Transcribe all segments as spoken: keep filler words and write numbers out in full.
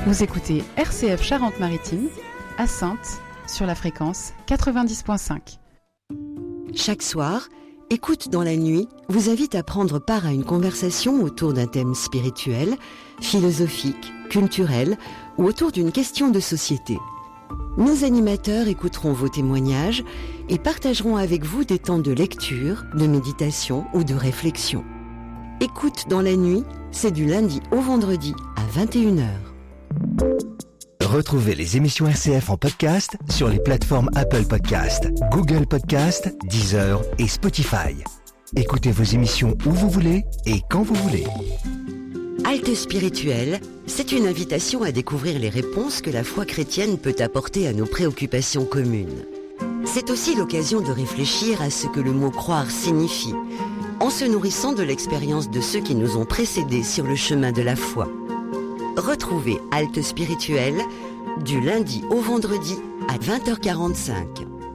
Vous écoutez R C F Charente-Maritime, à Saintes, sur la fréquence quatre-vingt-dix virgule cinq. Chaque soir, Écoute dans la nuit vous invite à prendre part à une conversation autour d'un thème spirituel, philosophique, culturel ou autour d'une question de société. Nos animateurs écouteront vos témoignages et partageront avec vous des temps de lecture, de méditation ou de réflexion. Écoute dans la nuit, c'est du lundi au vendredi à vingt et une heures. Retrouvez les émissions R C F en podcast sur les plateformes Apple Podcast, Google Podcast, Deezer et Spotify. Écoutez vos émissions où vous voulez et quand vous voulez. Halte spirituelle, c'est une invitation à découvrir les réponses que la foi chrétienne peut apporter à nos préoccupations communes. C'est aussi l'occasion de réfléchir à ce que le mot croire signifie, en se nourrissant de l'expérience de ceux qui nous ont précédés sur le chemin de la foi. Retrouvez Halte spirituelle du lundi au vendredi à vingt heures quarante-cinq.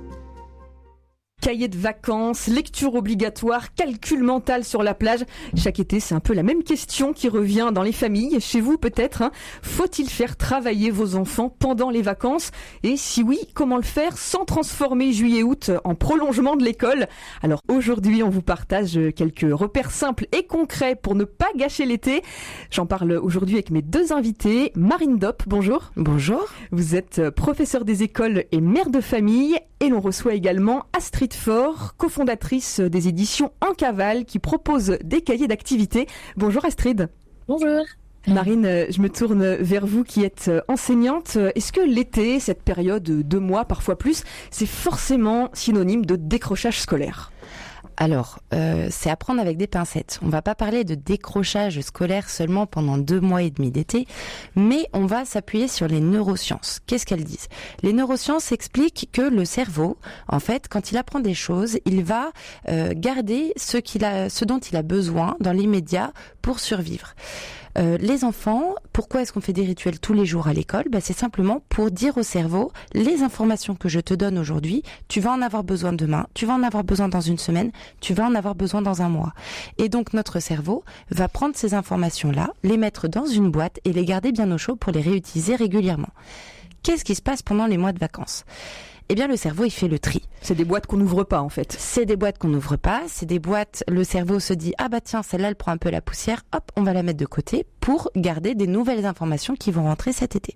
Cahier de vacances, lecture obligatoire, calcul mental sur la plage. Chaque été, c'est un peu la même question qui revient dans les familles. Chez vous, peut-être, hein. Faut-il faire travailler vos enfants pendant les vacances? Et si oui, comment le faire sans transformer juillet-août en prolongement de l'école? Alors aujourd'hui, on vous partage quelques repères simples et concrets pour ne pas gâcher l'été. J'en parle aujourd'hui avec mes deux invités. Marine Dopp, bonjour. Bonjour. Vous êtes professeure des écoles et mère de famille. Et l'on reçoit également Astrid Faure, cofondatrice des éditions En Cavale, qui propose des cahiers d'activités. Bonjour Astrid. Bonjour. Marine, je me tourne vers vous qui êtes enseignante. Est-ce que l'été, cette période de deux mois, parfois plus, c'est forcément synonyme de décrochage scolaire ? Alors, euh, c'est à prendre avec des pincettes. On va pas parler de décrochage scolaire seulement pendant deux mois et demi d'été, mais on va s'appuyer sur les neurosciences. Qu'est-ce qu'elles disent ? Les neurosciences expliquent que le cerveau, en fait, quand il apprend des choses, il va euh, garder ce qu'il a, ce dont il a besoin dans l'immédiat pour survivre. Euh, les enfants, pourquoi est-ce qu'on fait des rituels tous les jours à l'école ? Ben, c'est simplement pour dire au cerveau, les informations que je te donne aujourd'hui, tu vas en avoir besoin demain, tu vas en avoir besoin dans une semaine, tu vas en avoir besoin dans un mois. Et donc notre cerveau va prendre ces informations-là, les mettre dans une boîte et les garder bien au chaud pour les réutiliser régulièrement. Qu'est-ce qui se passe pendant les mois de vacances ? Eh bien, le cerveau, il fait le tri. C'est des boîtes qu'on n'ouvre pas, en fait. C'est des boîtes qu'on n'ouvre pas. C'est des boîtes, le cerveau se dit, ah bah tiens, celle-là, elle prend un peu la poussière. Hop, on va la mettre de côté pour garder des nouvelles informations qui vont rentrer cet été.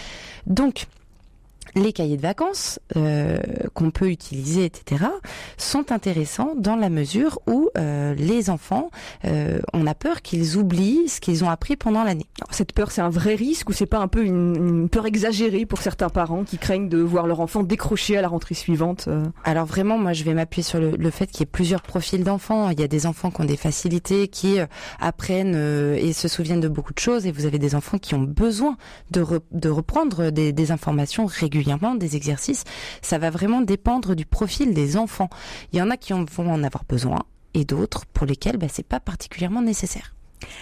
Donc, les cahiers de vacances euh, qu'on peut utiliser, et cetera, sont intéressants dans la mesure où euh, les enfants, euh, on a peur qu'ils oublient ce qu'ils ont appris pendant l'année. Alors, cette peur, c'est un vrai risque ou c'est pas un peu une, une peur exagérée pour certains parents qui craignent de voir leur enfant décrocher à la rentrée suivante euh... Alors vraiment, moi, je vais m'appuyer sur le, le fait qu'il y ait plusieurs profils d'enfants. Il y a des enfants qui ont des facilités, qui euh, apprennent euh, et se souviennent de beaucoup de choses, et vous avez des enfants qui ont besoin de, re, de reprendre des, des informations régulièrement, des exercices. Ça va vraiment dépendre du profil des enfants. Il y en a qui en vont en avoir besoin et d'autres pour lesquels bah, c'est pas particulièrement nécessaire.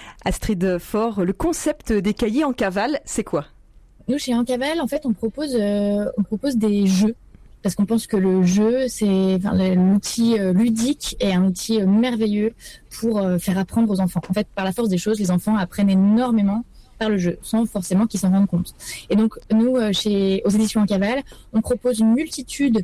Astrid Faure, le concept des cahiers En Cavale, c'est quoi ? Nous, chez En Cavale, en fait, on propose, euh, on propose des jeux. Parce qu'on pense que le jeu, c'est enfin, l'outil euh, ludique est un outil euh, merveilleux pour euh, faire apprendre aux enfants. En fait, par la force des choses, les enfants apprennent énormément par le jeu, sans forcément qu'ils s'en rendent compte. Et donc, nous, euh, chez aux éditions En Cavale, on propose une multitude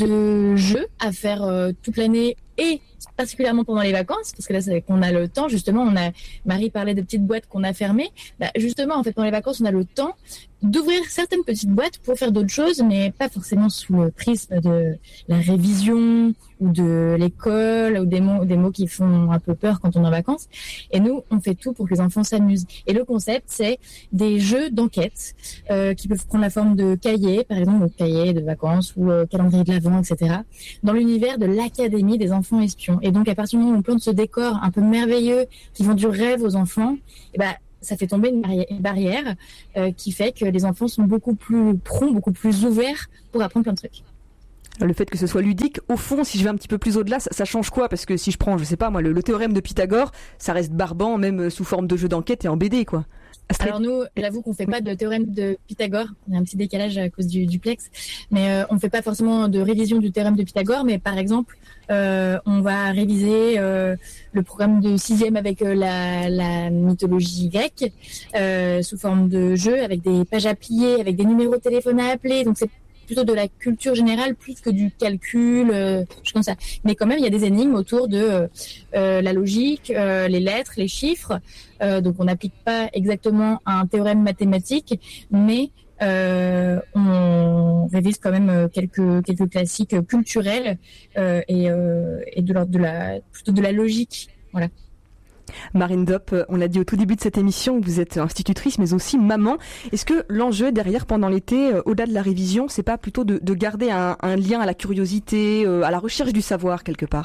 de jeux à faire euh, toute l'année et particulièrement pendant les vacances, parce que là, c'est qu'on a le temps, justement, on a, Marie parlait de petites boîtes qu'on a fermées, bah, justement, en fait, pendant les vacances, on a le temps d'ouvrir certaines petites boîtes pour faire d'autres choses, mais pas forcément sous le prisme de la révision ou de l'école ou des mots, des mots qui font un peu peur quand on est en vacances. Et nous, on fait tout pour que les enfants s'amusent. Et le concept, c'est des jeux d'enquête euh, qui peuvent prendre la forme de cahiers, par exemple, donc cahiers de vacances ou euh, calendrier de l'Avent, et cetera, dans l'univers de l'Académie des enfants espions. Et donc, à partir du moment où on plante ce décor un peu merveilleux qui vend du rêve aux enfants, et ben, ça fait tomber une barrière, une barrière euh, qui fait que les enfants sont beaucoup plus prompts, beaucoup plus ouverts pour apprendre plein de trucs. Le fait que ce soit ludique, au fond, si je vais un petit peu plus au-delà, ça, ça change quoi? Parce que si je prends, je sais pas moi, le, le théorème de Pythagore, ça reste barbant, même sous forme de jeu d'enquête et en B D, quoi. Astrid. Alors nous, j'avoue qu'on fait pas de théorème de Pythagore. Il y a un petit décalage à cause du duplex, mais euh, on fait pas forcément de révision du théorème de Pythagore. Mais par exemple, euh, on va réviser euh, le programme de sixième avec euh, la, la mythologie grecque euh, sous forme de jeu, avec des pages à plier, avec des numéros de téléphone à appeler. Donc c'est plutôt de la culture générale plus que du calcul, euh, choses comme ça. Mais quand même, il y a des énigmes autour de euh, euh, la logique, euh, les lettres, les chiffres. Euh, donc, on n'applique pas exactement un théorème mathématique, mais euh, on révise quand même quelques quelques classiques culturels euh, et, euh, et de l'ordre de la plutôt de la logique. Voilà. Marine Dopp, on l'a dit au tout début de cette émission, vous êtes institutrice mais aussi maman. Est-ce que l'enjeu derrière pendant l'été, au-delà de la révision, c'est pas plutôt de, de garder un, un lien à la curiosité, à la recherche du savoir quelque part ?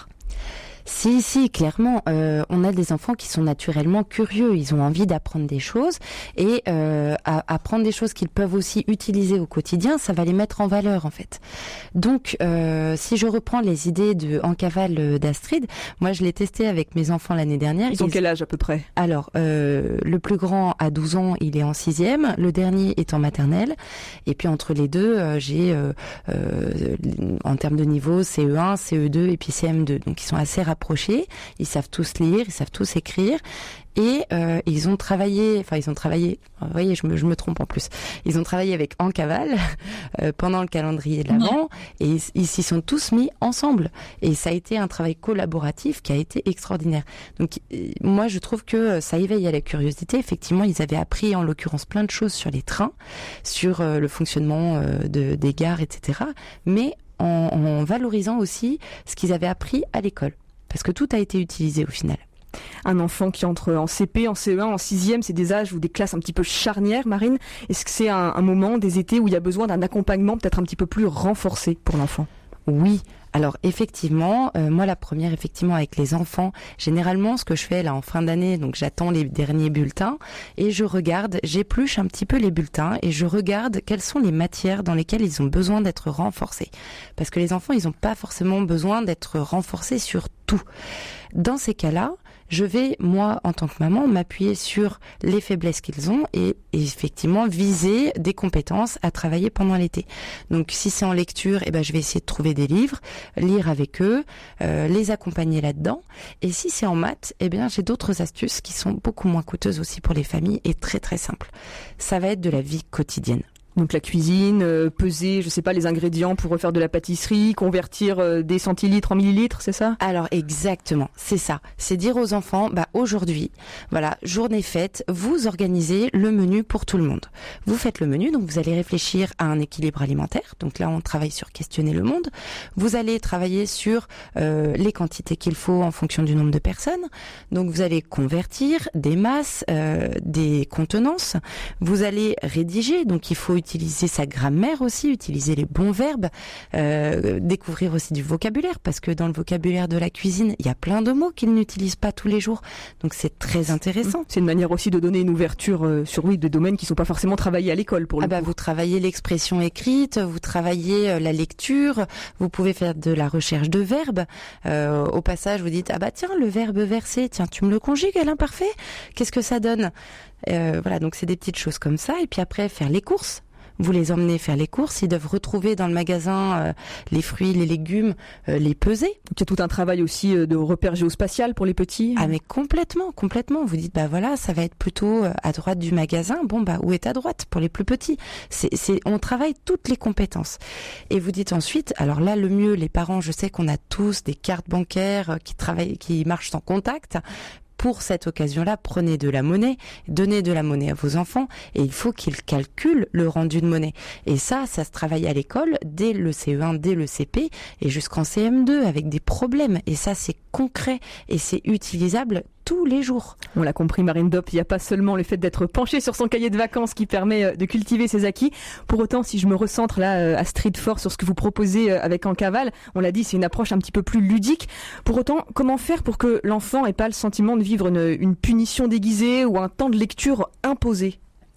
Si, si, clairement, euh, on a des enfants qui sont naturellement curieux, ils ont envie d'apprendre des choses et euh, à, apprendre des choses qu'ils peuvent aussi utiliser au quotidien, ça va les mettre en valeur en fait. Donc, euh, si je reprends les idées de En cavale d'Astrid, moi je l'ai testé avec mes enfants l'année dernière. Ils ont ils... quel âge à peu près ? Alors, euh, le plus grand a douze ans, il est en sixième, le dernier est en maternelle, et puis entre les deux, euh, j'ai euh, euh, en termes de niveau C E un, C E deux et puis C M deux, donc ils sont assez rapprochés. Ils savent tous lire, ils savent tous écrire et euh, ils ont travaillé, enfin ils ont travaillé, vous voyez je me, je me trompe en plus, ils ont travaillé avec En cavale euh, pendant le calendrier de l'Avent ouais. et ils, ils s'y sont tous mis ensemble et ça a été un travail collaboratif qui a été extraordinaire. Donc euh, moi je trouve que ça éveille à la curiosité. Effectivement ils avaient appris en l'occurrence plein de choses sur les trains, sur euh, le fonctionnement euh, de, des gares, et cetera. Mais en, en valorisant aussi ce qu'ils avaient appris à l'école. Parce que tout a été utilisé au final. Un enfant qui entre en C P, en C E un, en sixième, c'est des âges ou des classes un petit peu charnières, Marine. Est-ce que c'est un, un moment, des étés, où il y a besoin d'un accompagnement peut-être un petit peu plus renforcé pour l'enfant ? Oui. Alors effectivement, euh, moi la première, effectivement avec les enfants, généralement ce que je fais là en fin d'année, donc j'attends les derniers bulletins et je regarde, j'épluche un petit peu les bulletins et je regarde quelles sont les matières dans lesquelles ils ont besoin d'être renforcés. Parce que les enfants, ils n'ont pas forcément besoin d'être renforcés sur tout. Dans ces cas-là, je vais, moi, en tant que maman, m'appuyer sur les faiblesses qu'ils ont et, et effectivement viser des compétences à travailler pendant l'été. Donc, si c'est en lecture, eh ben, je vais essayer de trouver des livres, lire avec eux, euh, les accompagner là-dedans. Et si c'est en maths, eh bien, j'ai d'autres astuces qui sont beaucoup moins coûteuses aussi pour les familles et très très simples. Ça va être de la vie quotidienne. Donc la cuisine, euh, peser, je sais pas, les ingrédients pour refaire de la pâtisserie, convertir euh, des centilitres en millilitres, c'est ça ? Alors exactement, c'est ça. C'est dire aux enfants, bah aujourd'hui, voilà, journée faite, vous organisez le menu pour tout le monde. Vous faites le menu, donc vous allez réfléchir à un équilibre alimentaire. Donc là, on travaille sur questionner le monde. Vous allez travailler sur euh, les quantités qu'il faut en fonction du nombre de personnes. Donc vous allez convertir des masses, euh, des contenances. Vous allez rédiger, donc il faut utiliser sa grammaire aussi, utiliser les bons verbes, euh, découvrir aussi du vocabulaire, parce que dans le vocabulaire de la cuisine, il y a plein de mots qu'ils n'utilisent pas tous les jours. Donc c'est très intéressant. C'est une manière aussi de donner une ouverture euh, sur oui, des domaines qui ne sont pas forcément travaillés à l'école pour le ah bah, coup. Vous travaillez l'expression écrite, vous travaillez euh, la lecture, vous pouvez faire de la recherche de verbes. Euh, au passage, vous dites, ah bah tiens, le verbe verser, tiens, tu me le conjugues à l'imparfait ? Qu'est-ce que ça donne ? euh, Voilà, donc c'est des petites choses comme ça. Et puis après, faire les courses. Vous les emmenez faire les courses, ils doivent retrouver dans le magasin euh, les fruits, les légumes, euh, les peser. Donc il y a tout un travail aussi euh, de repère géospatial pour les petits. Ah mais complètement, complètement. Vous dites bah voilà, ça va être plutôt à droite du magasin. Bon bah où est à droite pour les plus petits ? C'est, c'est, on travaille toutes les compétences. Et vous dites ensuite, alors là le mieux, les parents, je sais qu'on a tous des cartes bancaires qui travaillent, qui marchent sans contact. Pour cette occasion-là, prenez de la monnaie, donnez de la monnaie à vos enfants et il faut qu'ils calculent le rendu de monnaie. Et ça, ça se travaille à l'école dès le C E un, dès le C P et jusqu'en C M deux avec des problèmes. Et ça, c'est concret et c'est utilisable tous les jours. On l'a compris, Marine Dopp, il n'y a pas seulement le fait d'être penché sur son cahier de vacances qui permet de cultiver ses acquis. Pour autant, si je me recentre là, Astrid Faure, sur ce que vous proposez avec En cavale, on l'a dit, c'est une approche un petit peu plus ludique. Pour autant, comment faire pour que l'enfant n'ait pas le sentiment de vivre une, une punition déguisée ou un temps de lecture imposé ?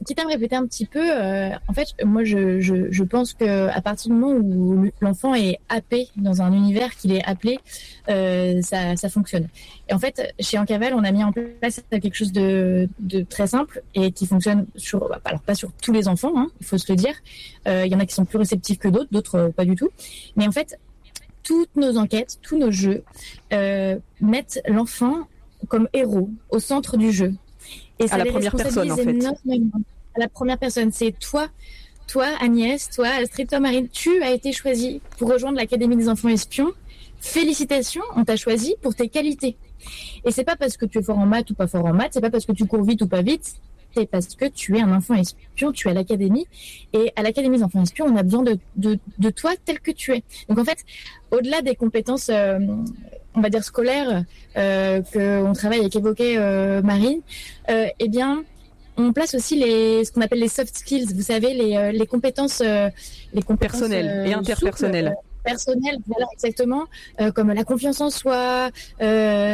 quitte à me répéter un petit peu, euh, en fait, moi, je, je, je pense que à partir du moment où l'enfant est happé dans un univers qu'il est appelé, euh, ça, ça fonctionne. Et en fait, chez Encaval, on a mis en place quelque chose de, de très simple et qui fonctionne sur, alors pas sur tous les enfants, hein, il faut se le dire. Euh, il y en a qui sont plus réceptifs que d'autres, d'autres euh, pas du tout. Mais en fait, toutes nos enquêtes, tous nos jeux euh, mettent l'enfant comme héros au centre du jeu. Et ça à la les première personne, en fait. Énormément. À la première personne, c'est toi, toi Agnès, toi Astrid, toi Marine, tu as été choisie pour rejoindre l'Académie des enfants espions. Félicitations, on t'a choisi pour tes qualités. Et c'est pas parce que tu es fort en maths ou pas fort en maths, c'est pas parce que tu cours vite ou pas vite, c'est parce que tu es un enfant espion, tu es à l'Académie. Et à l'Académie des enfants espions, on a besoin de, de, de toi tel que tu es. Donc en fait, au-delà des compétences, euh, on va dire scolaires, euh, qu'on travaille et qu'évoquait euh, Marine, euh, eh bien, on place aussi les, ce qu'on appelle les soft skills, vous savez, les, euh, les compétences, euh, les compétences personnelles euh, et interpersonnelles. Souples, euh, personnelles, voilà, exactement, euh, comme la confiance en soi, euh,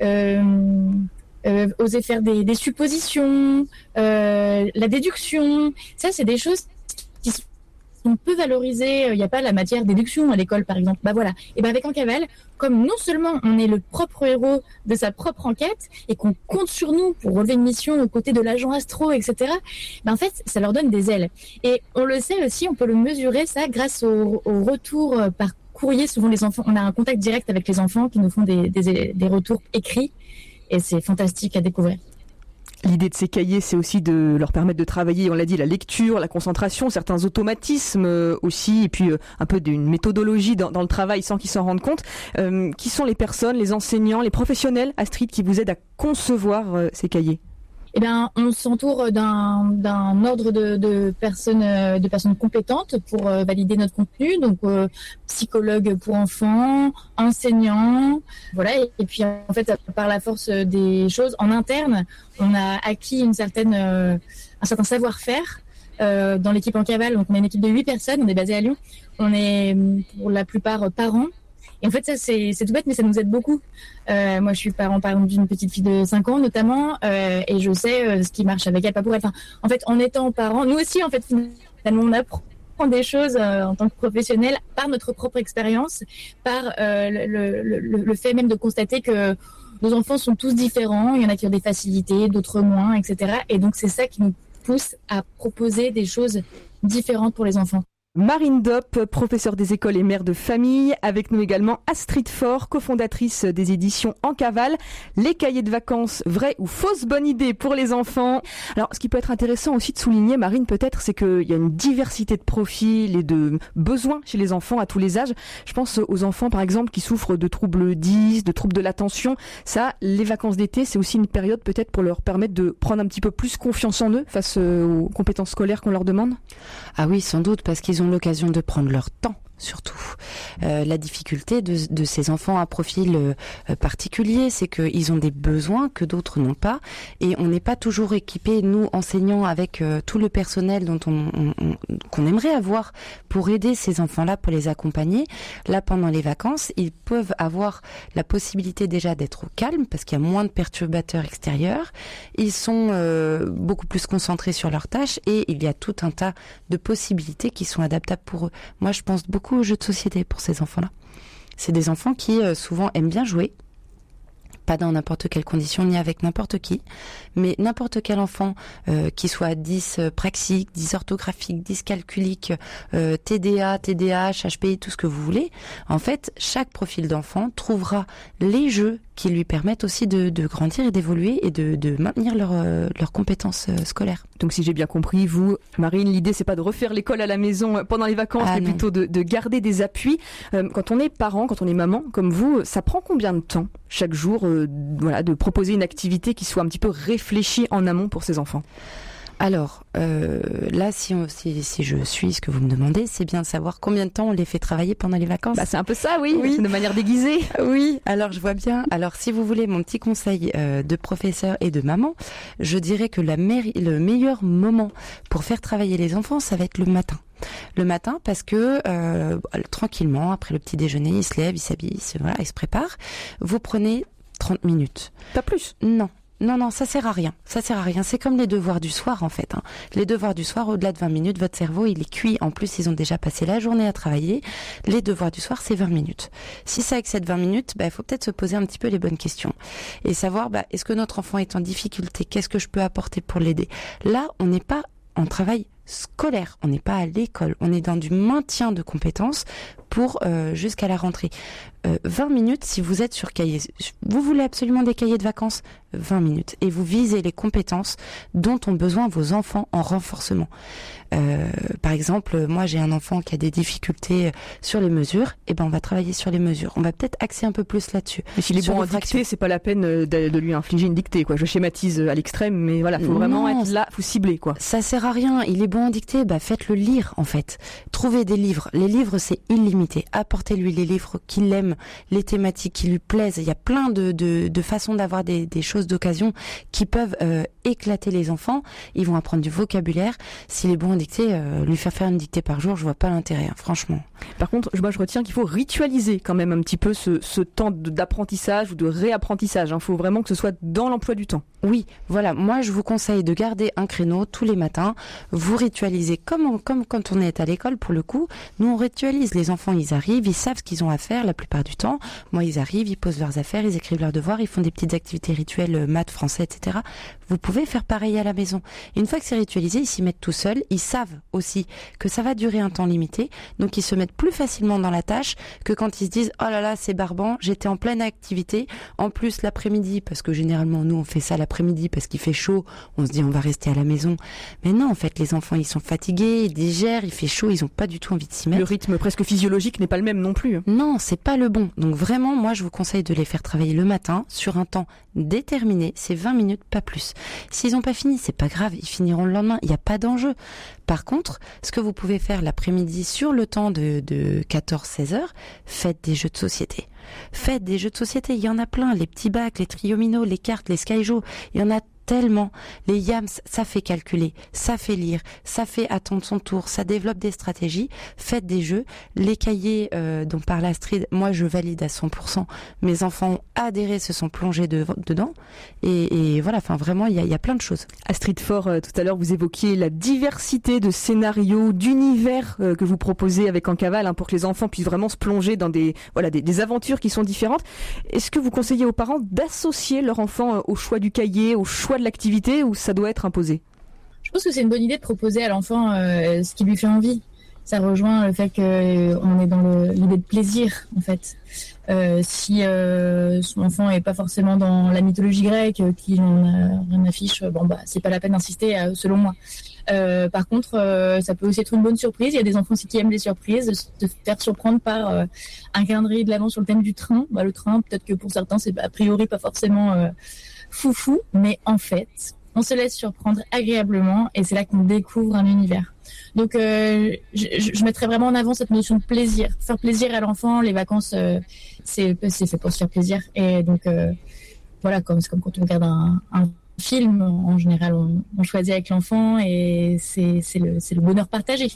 euh, euh, oser faire des, des suppositions, euh, la déduction. Ça, c'est des choses qui sont peu valorisées. Il n'y a pas la matière déduction à l'école, par exemple. Bah voilà. Et ben avec Encaval, comme non seulement on est le propre héros de sa propre enquête et qu'on compte sur nous pour relever une mission aux côtés de l'agent Astro, et cetera. Ben en fait, ça leur donne des ailes. Et on le sait aussi, on peut le mesurer ça grâce au, au retour par courrier. Souvent, les enfants, on a un contact direct avec les enfants qui nous font des, des, des retours écrits. Et c'est fantastique à découvrir. L'idée de ces cahiers, c'est aussi de leur permettre de travailler, on l'a dit, la lecture, la concentration, certains automatismes aussi, et puis un peu d'une méthodologie dans, dans le travail sans qu'ils s'en rendent compte. Euh, qui sont les personnes, les enseignants, les professionnels, Astrid, qui vous aident à concevoir euh, ces cahiers ? Eh bien, on s'entoure d'un, d'un ordre de, de personnes, de personnes compétentes pour euh, valider notre contenu. Donc, euh, psychologue pour enfants, enseignants, voilà. Et, et puis, en fait, par la force des choses, en interne, on a acquis une certaine, euh, un certain savoir-faire euh, dans l'équipe Encaval. Donc, on est une équipe de huit personnes. On est basé à Lyon. On est pour la plupart parents. Et en fait, ça, c'est, c'est tout bête, mais ça nous aide beaucoup. Euh, moi, je suis parent, par exemple, d'une petite fille de cinq ans, notamment, euh, et je sais euh, ce qui marche avec elle, pas pour elle. Enfin, en fait, en étant parents, nous aussi, en fait, finalement, on apprend des choses euh, en tant que professionnels par notre propre expérience, par euh, le, le, le, le fait même de constater que nos enfants sont tous différents. Il y en a qui ont des facilités, d'autres moins, et cetera. Et donc, c'est ça qui nous pousse à proposer des choses différentes pour les enfants. Marine Dopp, professeure des écoles et mère de famille. Avec nous également Astrid Faure, cofondatrice des éditions Encaval. Les cahiers de vacances, vraie ou fausse bonne idée pour les enfants. Alors, ce qui peut être intéressant aussi de souligner, Marine, peut-être, c'est qu'il y a une diversité de profils et de besoins chez les enfants à tous les âges. Je pense aux enfants, par exemple, qui souffrent de troubles dys, de troubles de l'attention. Ça, les vacances d'été, c'est aussi une période peut-être pour leur permettre de prendre un petit peu plus confiance en eux face aux compétences scolaires qu'on leur demande. Ah oui, sans doute, parce qu'ils ont l'occasion de prendre leur temps. Surtout, euh, la difficulté de, de ces enfants à profil euh, particulier, c'est qu'ils ont des besoins que d'autres n'ont pas, et on n'est pas toujours équipés, nous enseignants, avec euh, tout le personnel dont on, on, on, qu'on aimerait avoir pour aider ces enfants-là, pour les accompagner. Là, pendant les vacances, ils peuvent avoir la possibilité déjà d'être au calme, parce qu'il y a moins de perturbateurs extérieurs. Ils sont euh, beaucoup plus concentrés sur leurs tâches, et il y a tout un tas de possibilités qui sont adaptables pour eux. Moi, je pense beaucoup aux jeux de société pour ces enfants-là. C'est des enfants qui euh, souvent aiment bien jouer, pas dans n'importe quelle condition ni avec n'importe qui, mais n'importe quel enfant euh, qui soit dys euh, praxique, dys orthographique, dys calculique, euh, T D A, T D A H, H P I, tout ce que vous voulez. En fait, chaque profil d'enfant trouvera les jeux qui lui permettent aussi de, de grandir et d'évoluer et de, de maintenir leurs euh, leurs compétences euh, scolaires. Donc si j'ai bien compris, vous, Marine, l'idée c'est pas de refaire l'école à la maison pendant les vacances, ah, mais non. plutôt de, de garder des appuis. Euh, quand on est parent, quand on est maman, comme vous, ça prend combien de temps chaque jour euh, voilà, de proposer une activité qui soit un petit peu réfléchie en amont pour ses enfants ? Alors, euh, là, si, on, si, si je suis ce que vous me demandez, c'est bien de savoir combien de temps on les fait travailler pendant les vacances. Bah, c'est un peu ça, oui, oui. De manière déguisée. Oui, alors je vois bien. Alors, si vous voulez mon petit conseil euh, de professeur et de maman, je dirais que la me- le meilleur moment pour faire travailler les enfants, ça va être le matin. Le matin, parce que euh, tranquillement, après le petit déjeuner, ils se lèvent, ils s'habillent, ils se, voilà, ils se préparent. Vous prenez trente minutes. Pas plus ? Non. Non, non, ça sert à rien. Ça sert à rien. C'est comme les devoirs du soir, en fait. Hein. Les devoirs du soir, au-delà de vingt minutes, votre cerveau, il est cuit. En plus, ils ont déjà passé la journée à travailler. Les devoirs du soir, c'est vingt minutes. Si ça excède vingt minutes, bah, il faut peut-être se poser un petit peu les bonnes questions. Et savoir, bah, est-ce que notre enfant est en difficulté? Qu'est-ce que je peux apporter pour l'aider? Là, on n'est pas en travail scolaire. On n'est pas à l'école. On est dans du maintien de compétences pour euh, jusqu'à la rentrée. Euh, vingt minutes, si vous êtes sur cahier, vous voulez absolument des cahiers de vacances, vingt minutes. Et vous visez les compétences dont ont besoin vos enfants en renforcement. Euh, par exemple, moi j'ai un enfant qui a des difficultés sur les mesures, et ben on va travailler sur les mesures. On va peut-être axer un peu plus là-dessus. Mais s'il est bon en dictée, c'est pas la peine de, de lui infliger une dictée, quoi. Je schématise à l'extrême, mais voilà, faut vraiment non, être là, faut cibler, quoi. Ça sert à rien. Il est bon en dictée, bah faites-le lire, en fait. Trouvez des livres. Les livres, c'est illimité. Apportez-lui les livres qu'il aime, les thématiques qui lui plaisent. Il y a plein de, de, de façons d'avoir des, des choses d'occasion qui peuvent euh, éclater les enfants. Ils vont apprendre du vocabulaire. S'il est bon en dictée, euh, lui faire faire une dictée par jour, je vois pas l'intérêt, hein, franchement. Par contre, moi je retiens qu'il faut ritualiser quand même un petit peu ce, ce temps d'apprentissage ou de réapprentissage. Il faut vraiment que ce soit dans l'emploi du temps. Oui, voilà. Moi, je vous conseille de garder un créneau tous les matins. Vous ritualisez comme, comme quand on est à l'école, pour le coup. Nous, on ritualise. Les enfants, ils arrivent, ils savent ce qu'ils ont à faire la plupart du temps. Moi, ils arrivent, ils posent leurs affaires, ils écrivent leurs devoirs, ils font des petites activités rituelles, maths, français, et cetera. Vous pouvez faire pareil à la maison. Et une fois que c'est ritualisé, ils s'y mettent tout seuls. Ils savent aussi que ça va durer un temps limité. Donc, ils se mettent plus facilement dans la tâche que quand ils se disent « Oh là là, c'est barbant, j'étais en pleine activité. En plus, l'après-midi, parce que généralement, nous, on fait ça l'après-midi parce qu'il fait chaud. On se dit, on va rester à la maison. » Mais non, en fait, les enfants, ils sont fatigués, ils digèrent, il fait chaud, ils ont pas du tout envie de s'y mettre. Le rythme presque physiologique n'est pas le même non plus. Non, c'est pas le bon. Donc vraiment, moi, je vous conseille de les faire travailler le matin sur un temps déterminé. C'est vingt minutes, pas plus. S'ils ont pas fini, c'est pas grave, ils finiront le lendemain. Il n'y a pas d'enjeu. Par contre, ce que vous pouvez faire l'après-midi sur le temps de, de quatorze à seize heures, faites des jeux de société. Faites des jeux de société, il y en a plein. Les petits bacs, les triominos, les cartes, les skyjo, il y en a tellement. Les yams, ça fait calculer, ça fait lire, ça fait attendre son tour, ça développe des stratégies. Faites des jeux. Les cahiers euh, dont parle Astrid, moi je valide à cent pour cent. Mes enfants ont adhéré, se sont plongés de, dedans. Et, et voilà, enfin vraiment, il y a, y a plein de choses. Astrid Faure, euh, tout à l'heure, vous évoquiez la diversité de scénarios, d'univers euh, que vous proposez avec En Cavale, hein, pour que les enfants puissent vraiment se plonger dans des, voilà, des, des aventures qui sont différentes. Est-ce que vous conseillez aux parents d'associer leur enfant euh, au choix du cahier, au choix de l'activité, ou ça doit être imposé? Je pense que c'est une bonne idée de proposer à l'enfant euh, ce qui lui fait envie. Ça rejoint le fait qu'on euh, est dans le, l'idée de plaisir, en fait. Euh, si euh, son enfant est pas forcément dans la mythologie grecque, euh, qu'il en a rien affiche, bon bah c'est pas la peine d'insister, euh, selon moi. Euh, par contre, euh, ça peut aussi être une bonne surprise. Il y a des enfants aussi qui aiment les surprises, de se faire surprendre par euh, un calendrier de l'avant sur le thème du train. Bah, le train, peut-être que pour certains, c'est a priori pas forcément euh, foufou, mais en fait, on se laisse surprendre agréablement et c'est là qu'on découvre un univers. Donc, euh, je, je mettrais vraiment en avant cette notion de plaisir. Faire plaisir à l'enfant, les vacances, euh, c'est, c'est fait pour se faire plaisir. Et donc, euh, voilà, comme, c'est comme quand on regarde un, un film, en général, on, on choisit avec l'enfant et c'est, c'est, le, c'est le bonheur partagé.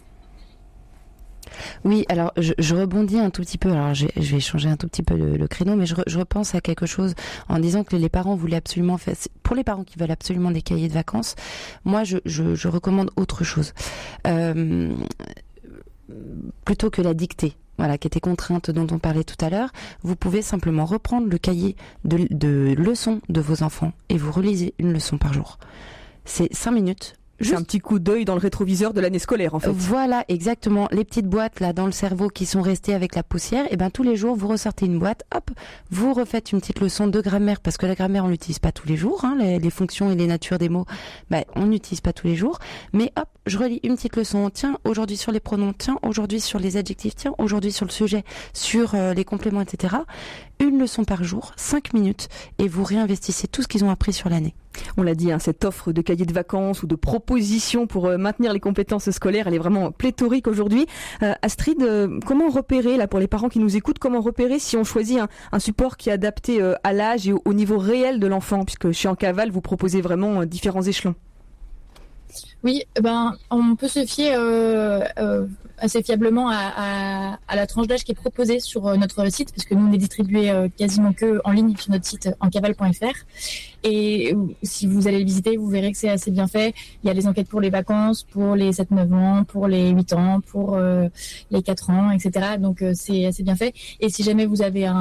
Oui, alors je, je rebondis un tout petit peu. Alors je, je vais changer un tout petit peu le, le créneau, mais je, je repense à quelque chose en disant que les parents voulaient absolument faire. Pour les parents qui veulent absolument des cahiers de vacances, moi je, je, je recommande autre chose euh, plutôt que la dictée. Voilà, qui était contrainte dont on parlait tout à l'heure. Vous pouvez simplement reprendre le cahier de, de leçons de vos enfants et vous relisez une leçon par jour. C'est cinq minutes. Juste un petit coup d'œil dans le rétroviseur de l'année scolaire, en fait. Voilà, exactement. Les petites boîtes là dans le cerveau qui sont restées avec la poussière, et ben tous les jours vous ressortez une boîte, hop, vous refaites une petite leçon de grammaire parce que la grammaire on l'utilise pas tous les jours, hein, les, les fonctions et les natures des mots, ben on n'utilise pas tous les jours. Mais hop, je relis une petite leçon. Tiens, aujourd'hui sur les pronoms. Tiens, aujourd'hui sur les adjectifs. Tiens, aujourd'hui sur le sujet, sur euh, les compléments, et cetera. Une leçon par jour, cinq minutes, et vous réinvestissez tout ce qu'ils ont appris sur l'année. On l'a dit, hein, cette offre de cahiers de vacances ou de propositions pour euh, maintenir les compétences scolaires, elle est vraiment pléthorique aujourd'hui. Euh, Astrid, euh, comment repérer, là, pour les parents qui nous écoutent, comment repérer si on choisit un, un support qui est adapté euh, à l'âge et au, au niveau réel de l'enfant, puisque chez En Cavale, vous proposez vraiment euh, différents échelons? Oui, ben on peut se fier euh, euh, assez fiablement à, à, à la tranche d'âge qui est proposée sur euh, notre site, parce que nous on est distribué euh, quasiment que en ligne sur notre site encaval point f r. Et si vous allez le visiter, vous verrez que c'est assez bien fait. Il y a les enquêtes pour les vacances, pour les sept neuf ans, pour les huit ans, pour euh, les quatre ans, et cetera. Donc euh, c'est assez bien fait. Et si jamais vous avez un